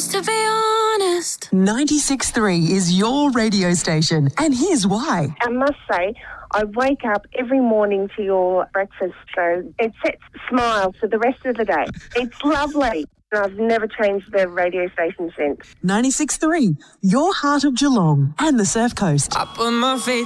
Just to be honest. 96.3 is your radio station, and here's why. I must say, I wake up every morning to your breakfast show. It sets smiles for the rest of the day. It's lovely. And I've never changed the radio station since. 96.3, your heart of Geelong and the Surf Coast. I put my faith